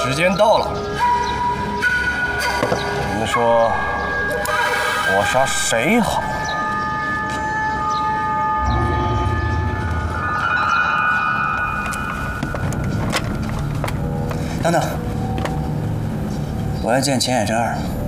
时间到了，你们说我杀谁好？ 等等，我要见钱海珍二。